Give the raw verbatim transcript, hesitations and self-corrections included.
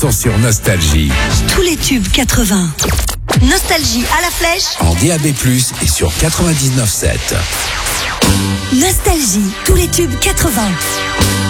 sont sur Nostalgie. Tous les tubes quatre-vingts. Nostalgie à la flèche. En D A B plus, et sur quatre-vingt-dix-neuf sept. Nostalgie, tous les tubes quatre-vingts.